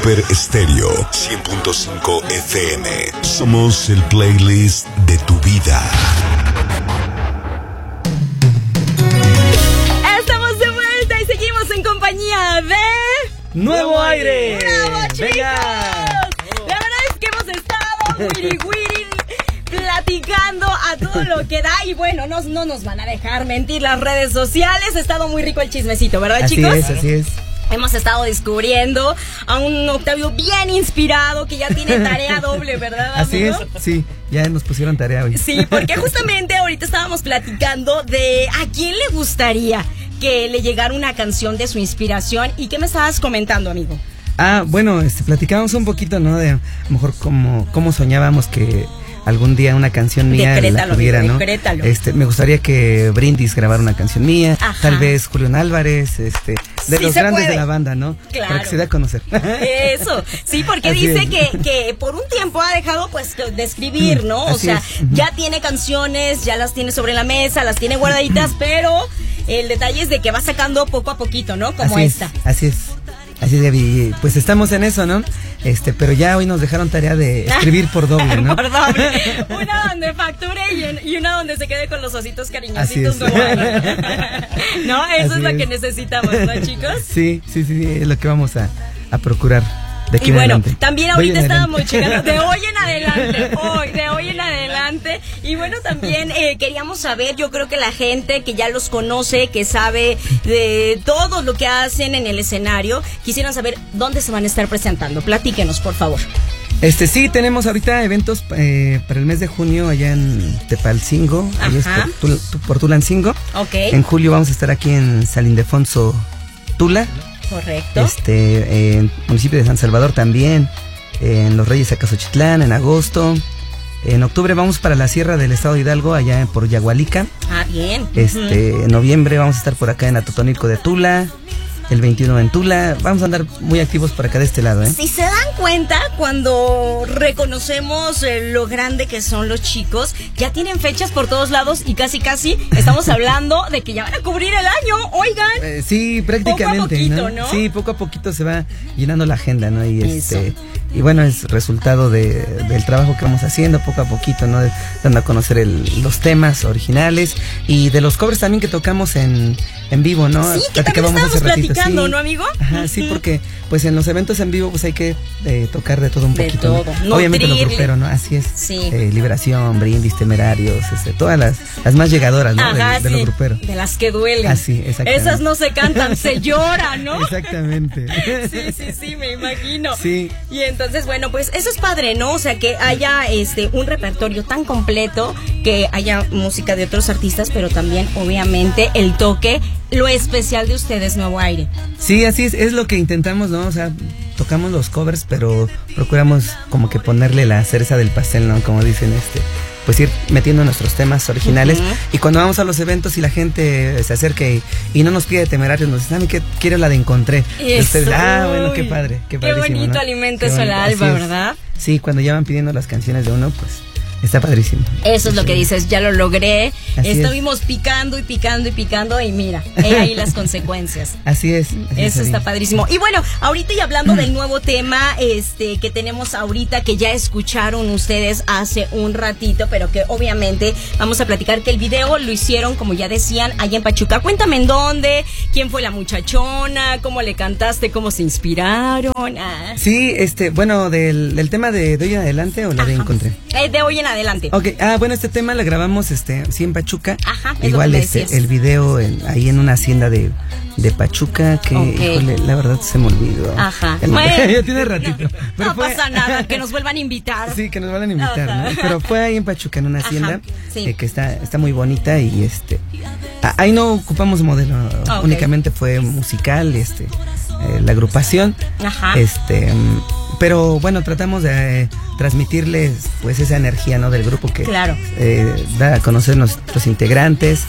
Super Estéreo 100.5 FM. Somos el playlist de tu vida. Estamos de vuelta y seguimos en compañía de... ¡Nuevo Aire! ¡Bravo, chicos! ¡Venga! La verdad es que hemos estado wiri platicando a todo lo que da. Y bueno, no nos van a dejar mentir las redes sociales. Ha estado muy rico el chismecito, ¿verdad, chicos? Así es. Hemos estado descubriendo a un Octavio bien inspirado que ya tiene tarea doble, ¿verdad, amigo? Así es, sí, ya nos pusieron tarea hoy. Sí, porque justamente ahorita estábamos platicando de a quién le gustaría que le llegara una canción de su inspiración. ¿Y qué me estabas comentando, amigo? Bueno, platicábamos un poquito, ¿no? De a lo mejor cómo soñábamos que algún día una canción mía la tuviera, ¿no? Decrétalo. Me gustaría que Brindis grabara una canción mía. Ajá. Tal vez Julián Álvarez, de Sí, los se grandes puede. de la banda, ¿no? Claro. Para que se dé a conocer. Eso, sí, porque Así dice es. que por un tiempo ha dejado pues de escribir, ¿no? O Así sea, es. ya tiene canciones, ya las tiene sobre la mesa, las tiene guardaditas, pero el detalle es de que va sacando poco a poquito, ¿no? Como Así esta. Así es, Gaby. Pues estamos en eso, ¿no? Pero ya hoy nos dejaron tarea de escribir por doble, ¿no? Por doble. Una donde facture y una donde se quede con los ositos cariñositos. Así es. Como no, eso Así es lo es. que necesitamos, ¿no, chicos? Sí, es lo que vamos a procurar de aquí Y en bueno, adelante. también De ahorita hoy en estábamos adelante. checando de hoy en adelante. Y bueno, también queríamos saber, yo creo que la gente que ya los conoce, que sabe de todo lo que hacen en el escenario, quisieran saber dónde se van a estar presentando. Platíquenos, por favor. Sí, tenemos ahorita eventos para el mes de junio allá en Tepalcingo, ahí es Ajá. por Tulancingo. Ok. En julio vamos a estar aquí en San Ildefonso, Tula. Correcto. En municipio de San Salvador también, en Los Reyes Acasochitlán, en agosto. En octubre vamos para la Sierra del Estado de Hidalgo, allá por Yagualica. Bien. En noviembre vamos a estar por acá en Atotonilco de Tula. El 21 en Tula. Vamos a andar muy activos por acá de este lado, ¿eh? Si se dan cuenta, cuando reconocemos lo grande que son los chicos, ya tienen fechas por todos lados y casi estamos hablando de que ya van a cubrir el año, oigan. Sí, prácticamente. Poco a poquito, ¿no? Sí, poco a poquito se va llenando la agenda, ¿no? Y Eso. y bueno, es resultado del trabajo que vamos haciendo poco a poquito, ¿no? Dando a conocer los temas originales y de los covers también que tocamos en vivo, ¿no? Sí, que también estábamos platicando, sí. ¿no, amigo? Ajá, sí, porque pues en los eventos en vivo pues hay que tocar de todo un De poquito, todo. ¿no? Obviamente lo Nutrirle. grupero, ¿no? Así es. Sí. Liberación, Brindis, Temerarios, todas las más llegadoras, ¿no? Ajá, de lo grupero. De las que duelen. Así, exactamente. Esas no se cantan, se lloran, ¿no? Exactamente. Sí, me imagino. Sí. Y entonces, bueno, pues eso es padre, ¿no? O sea, que haya un repertorio tan completo, que haya música de otros artistas, pero también, obviamente, el toque, lo especial de ustedes, Nuevo Aire. Sí, así es lo que intentamos, ¿no? O sea, tocamos los covers, pero procuramos como que ponerle la cereza del pastel, ¿no? Como dicen, pues ir metiendo nuestros temas originales. Y cuando vamos a los eventos y la gente se acerca y no nos pide Temerarios, nos dice, ¿saben qué? Quiero la de Encontré. Eso. Ustedes, bueno, qué padre, qué Qué padrísimo, bonito ¿no? alimento Qué eso el bonito, alba, así es. ¿verdad? Sí, cuando ya van pidiendo las canciones de uno, pues está padrísimo. Eso es lo que dices, ya lo logré. Así Estuvimos picando y mira, he ahí las consecuencias. Así es. Eso está padrísimo. Y bueno, ahorita y hablando del nuevo tema que tenemos ahorita, que ya escucharon ustedes hace un ratito, pero que obviamente vamos a platicar que el video lo hicieron, como ya decían, allá en Pachuca. Cuéntame en dónde, quién fue la muchachona, cómo le cantaste, cómo se inspiraron. Sí, bueno, del tema de hoy en adelante o la de Encontré. De hoy en adelante. Ok, bueno, este tema lo grabamos sí en Pachuca. Ajá, es igual lo que me decías. el video ahí en una hacienda de Pachuca que, híjole, la verdad se me olvidó. Ajá. Ya tiene ratito. No pasa nada, que nos vuelvan a invitar. Sí, que nos van a invitar, Ajá. ¿no? Pero fue ahí en Pachuca, en una hacienda sí. que está muy bonita y ahí no ocupamos modelo, únicamente fue musical, la agrupación. Ajá. Pero bueno, tratamos de transmitirles pues esa energía, ¿no? Del grupo que claro. Da a conocer nuestros integrantes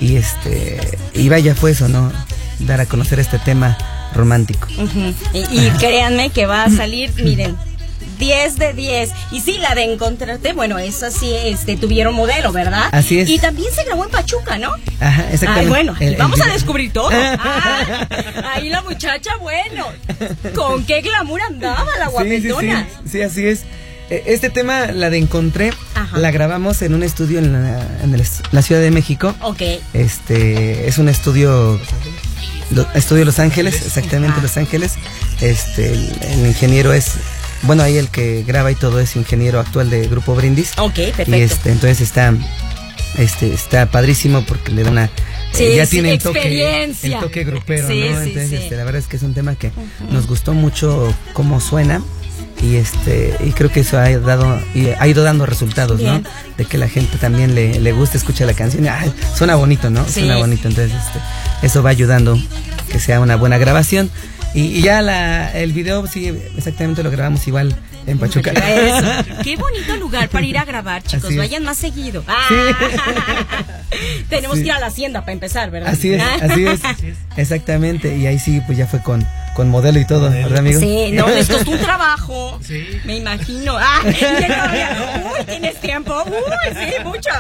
y vaya fue eso, ¿no? Dar a conocer este tema romántico. Y créanme que va a salir, miren, 10 de 10. Y sí, la de Encontrarte, bueno, esa sí, tuvieron modelo, ¿verdad? Así es. Y también se grabó en Pachuca, ¿no? Ajá, exactamente. Ay, bueno, vamos a descubrir todo. Ahí la muchacha, bueno, ¿con qué glamour andaba la guapetona? Sí, así es. Este tema, la de Encontré, ajá, la grabamos en un estudio en la Ciudad de México. Ok. Es un estudio Los Ángeles, exactamente, ajá, Los Ángeles. El ingeniero es, bueno, ahí el que graba y todo es ingeniero actual de Grupo Brindis. Ok, perfecto. Y entonces está padrísimo porque le da una... Sí, ya sí, tiene el toque grupero, sí, ¿no? Sí, entonces, sí. la verdad es que es un tema que nos gustó mucho cómo suena. Y creo que eso ha ido dando resultados, bien, ¿no? De que la gente también le gusta, escucha la canción y suena bonito, ¿no? Sí. Suena bonito, entonces eso va ayudando que sea una buena grabación. Y ya el video, sí, exactamente lo grabamos igual en Pachuca. Eso. Qué bonito lugar para ir a grabar, chicos. Vayan más seguido. Tenemos que ir a la hacienda para empezar, ¿verdad? Así es. Exactamente. Y ahí sí, pues ya fue con modelo y todo, ¿verdad, amigo? Sí, no, les costó un trabajo. Sí. Me imagino. Uy, ¿tienes tiempo? Uy, sí, mucho.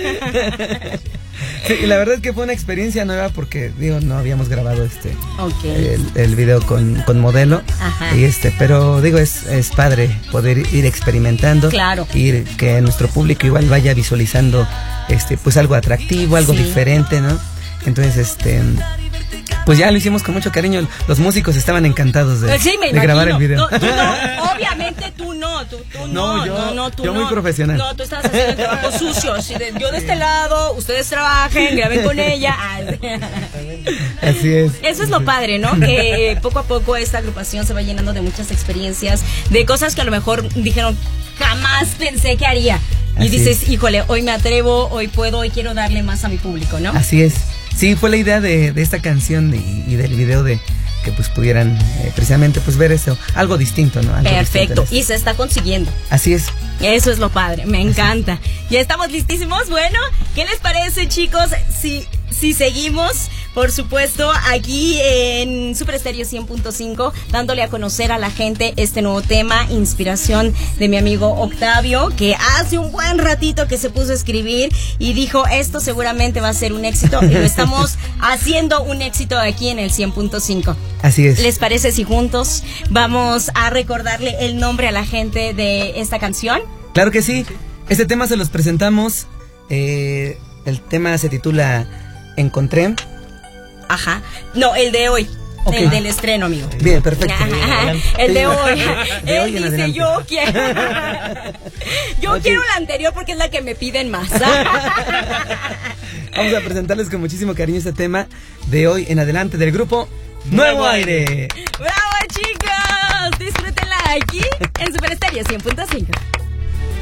Sí, y la verdad es que fue una experiencia nueva porque, no habíamos grabado okay, el video con modelo. Ajá. Y pero es padre poder ir experimentando. Claro. Y que nuestro público igual vaya visualizando pues algo atractivo, algo diferente, ¿no? Entonces, pues ya lo hicimos con mucho cariño. Los músicos estaban encantados de grabar el video. Tú no, obviamente tú no. Tú yo muy profesional. No, tú estabas haciendo el trabajo sucio. Yo de este lado, ustedes trabajen, graben con ella. Así es. Eso es lo padre, ¿no? Que poco a poco esta agrupación se va llenando de muchas experiencias, de cosas que a lo mejor dijeron, jamás pensé que haría. Y dices, híjole, hoy me atrevo, hoy puedo, hoy quiero darle más a mi público, ¿no? Así es. Sí, fue la idea de esta canción y del video de que pues pudieran precisamente pues ver eso, algo distinto, ¿no? Algo perfecto, distinto y se está consiguiendo. Así es. Eso es lo padre, me encanta. Ya estamos listísimos. Bueno, ¿qué les parece, chicos? Si seguimos, por supuesto, aquí en Super Estéreo 100.5, dándole a conocer a la gente este nuevo tema, inspiración de mi amigo Octavio, que hace un buen ratito que se puso a escribir y dijo, esto seguramente va a ser un éxito, y lo estamos haciendo un éxito aquí en el 100.5. Así es. ¿Les parece si juntos vamos a recordarle el nombre a la gente de esta canción? Claro que sí. Este tema se los presentamos. El tema se titula Encontré. Ajá. No, el de hoy. Okay. El del estreno, amigo. Bien, perfecto. El de hoy. De hoy Él dice, yo quiero la anterior porque es la que me piden más. Vamos a presentarles con muchísimo cariño este tema de hoy en adelante del grupo Nuevo Aire. ¡Bravo, chicos! Disfrútenla aquí en Super Estéreo 100.5.